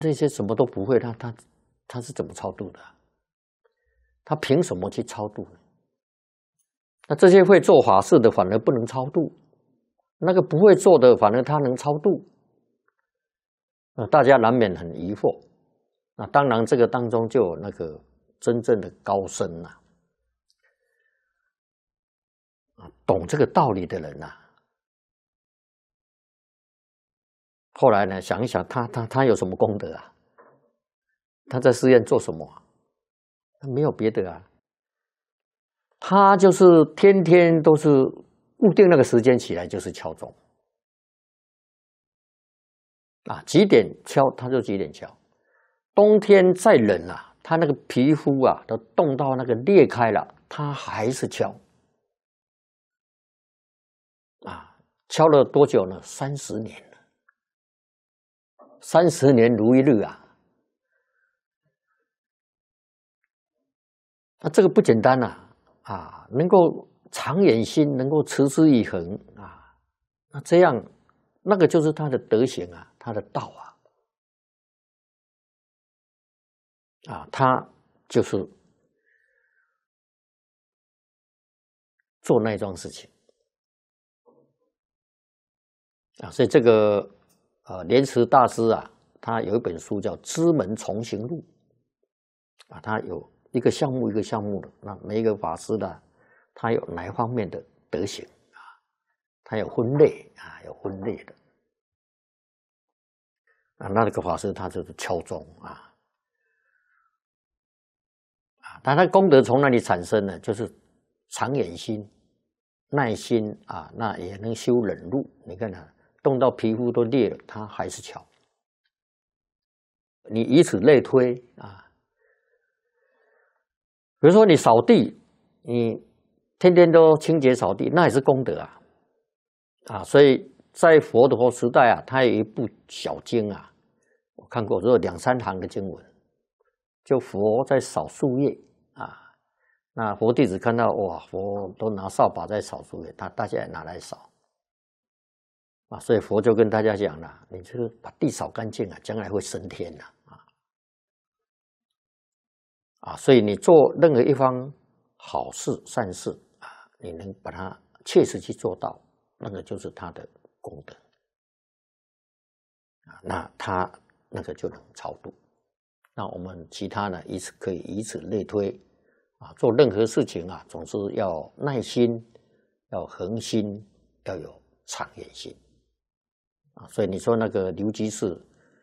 这些什么都不会，他是怎么超度的？他凭什么去超度呢？那这些会做法事的反而不能超度，那个不会做的反而他能超度。大家难免很疑惑。那当然，这个当中就有那个真正的高僧懂这个道理的人后来呢，想一想，他有什么功德啊？他在寺院做什么啊？他没有别的啊。他就是天天都是固定那个时间起来就是敲钟几点敲他就几点敲。冬天再冷他那个皮肤都冻到那个裂开了，他还是敲敲了多久呢？30年了，30年如一日那这个不简单能够长远心，能够持之以恒那这样那个就是他的德行他的道他就是做那桩事情所以这个莲池大师他有一本书叫《知门重行录》他有一个项目一个项目的，那每一个法师他有哪一方面的德行他有分类有分类的那个法师他就是敲钟他的功德从哪里产生呢？就是长远心、耐心那也能修忍辱。你看冻到皮肤都裂了，他还是敲。你以此类推比如说你扫地，你天天都清洁扫地，那也是功德所以在佛的时代他有一部小经我看过，只有2、3行的经文，就佛在扫树叶那佛弟子看到哇，佛都拿扫把在扫树叶，大家也拿来扫所以佛就跟大家讲了，你这个把地扫干净将来会升天所以你做任何一方好事善事你能把它切实去做到，那个就是他的功德那他那个就能超度。那我们其他呢，可以以此类推做任何事情总是要耐心，要恒心，要有长远心所以你说那个刘居士，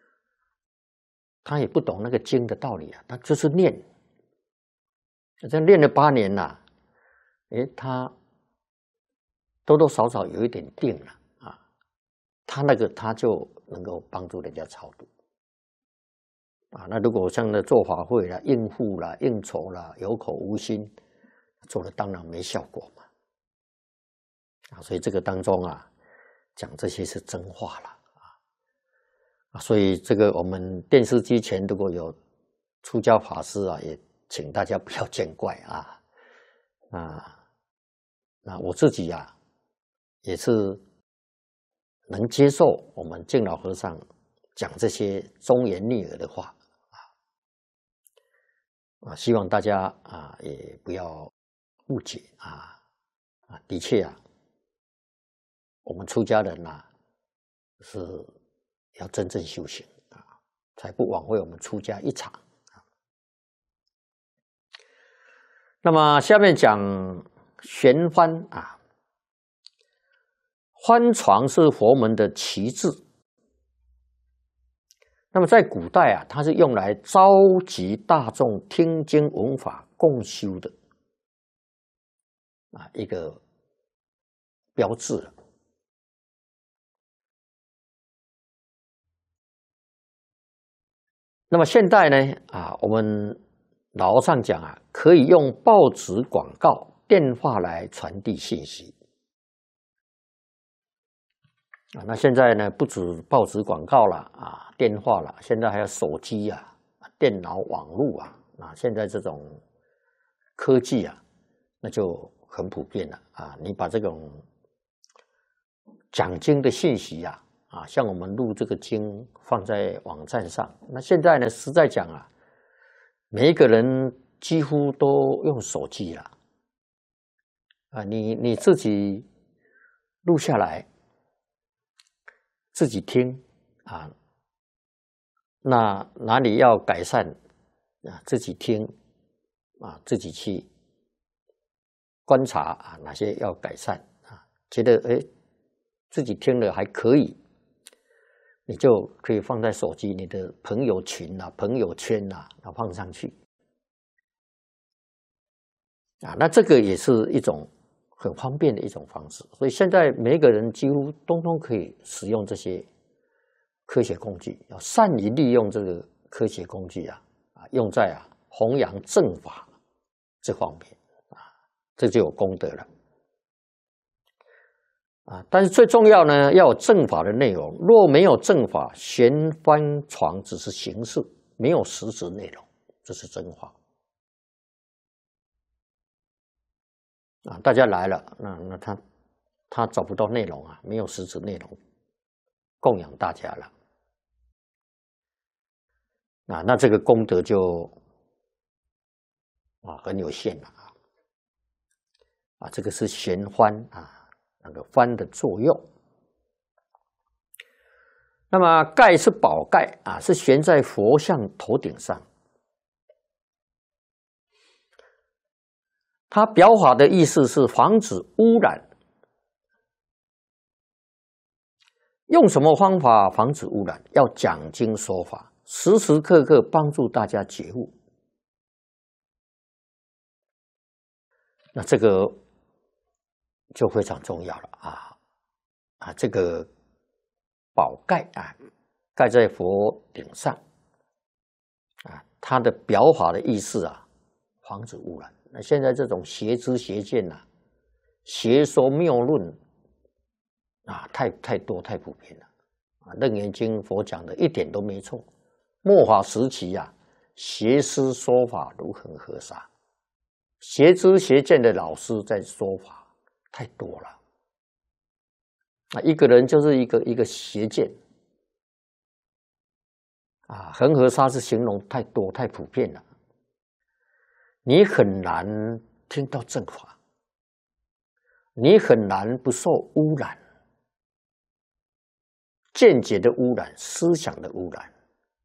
他也不懂那个经的道理他就是念，这练了8年他多多少少有一点定了他就能够帮助人家超度那如果像那做法会应付应酬有口无心，做了当然没效果嘛所以这个当中讲这些是真话了所以这个我们电视机前如果有出家法师也请大家不要见怪那我自己也是能接受我们净老和尚讲这些忠言逆耳的话希望大家也不要误解的确我们出家人是要真正修行才不枉费我们出家一场那么下面讲悬幡幡床是佛门的旗帜。那么在古代它是用来召集大众听经闻法共修的一个标志那么现在呢我们老和尚讲可以用报纸广告、电话来传递信息那现在呢，不止报纸广告了电话了，现在还有手机电脑网络现在这种科技那就很普遍了你把这种讲经的信息啊，像我们录这个经放在网站上，那现在呢，实在讲啊，每一个人几乎都用手机了啊，你自己录下来，自己听啊，那哪里要改善啊，自己听啊，自己去观察啊，哪些要改善啊，觉得自己听了还可以，你就可以放在手机你的朋友群啊、朋友圈啊，放上去啊。那这个也是一种很方便的一种方式。所以现在每一个人几乎通通可以使用这些科学工具，要善于利用这个科学工具啊，用在弘扬正法这方面啊，这就有功德了。啊，但是最重要呢，要有正法的内容。若没有正法，玄翻床只是形式，没有实质内容，这是真话。啊，大家来了，那他找不到内容啊，没有实质内容供养大家了。啊，那这个功德就很有限了啊，这个是玄翻啊，那个翻的作用。那么盖是宝盖啊，是悬在佛像头顶上。它表法的意思是防止污染。用什么方法防止污染？要讲经说法，时时刻刻帮助大家觉悟。那这个就非常重要了这个宝盖啊，盖在佛顶上啊，它的表法的意思啊，防止污染。那现在这种邪知邪见邪说谬论太多太普遍了楞严经佛讲的一点都没错。末法时期邪师说法如恒河沙，邪知邪见的老师在说法太多了一个人就是一个邪见恒河沙是形容太多太普遍了，你很难听到正法，你很难不受污染，见解的污染，思想的污染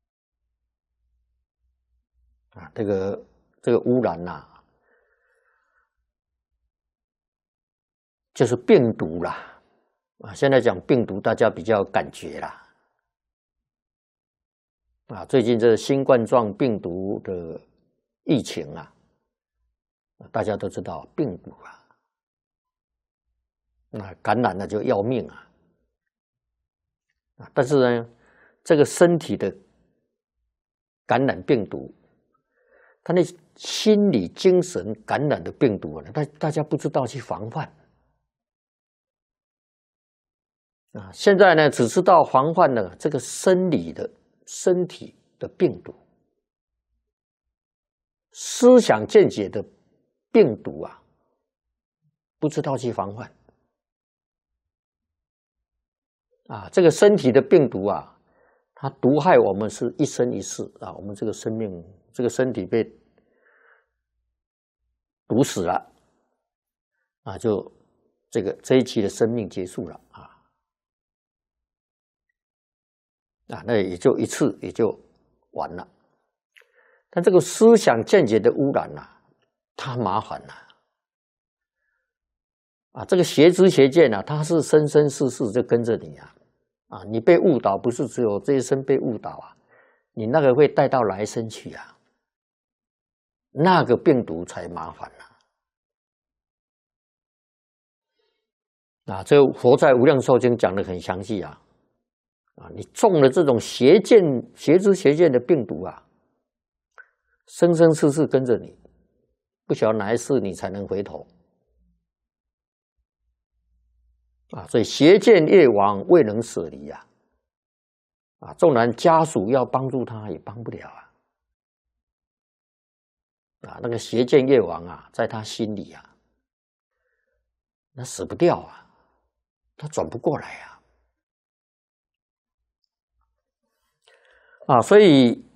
这个污染就是病毒啦现在讲病毒大家比较感觉啦最近这新冠状病毒的疫情大家都知道病毒感染了就要命但是呢，这个身体的感染病毒，他那心理精神感染的病毒大家不知道去防范现在呢，只知道防范了这个身体的病毒，思想见解的病毒不知道去防范这个身体的病毒它毒害我们是一生一世我们这个生命这个身体被毒死了就这一期的生命结束了那也就一次也就完了。但这个思想见解的污染它麻烦这个邪知邪见它是生生世世就跟着你你被误导不是只有这一生被误导你那个会带到来生去那个病毒才麻烦这个佛在无量寿经讲得很详细你中了这种邪知邪见的病毒生生世世跟着你，不晓得哪一世你才能回头所以邪见业往未能舍离纵然家属要帮助他也帮不了那个邪见业往在他心里那死不掉他转不过来啊，所以